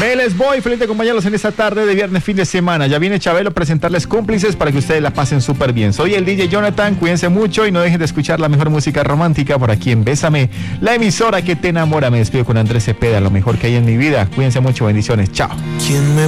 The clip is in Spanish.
Me les voy, feliz de acompañarlos en esta tarde de viernes, fin de semana. Ya viene Chabelo a presentarles cómplices para que ustedes la pasen súper bien. Soy el DJ Jonathan, cuídense mucho y no dejen de escuchar la mejor música romántica por aquí en Bésame, la emisora que te enamora. Me despido con Andrés Cepeda, lo mejor que hay en mi vida. Cuídense mucho, bendiciones, chao.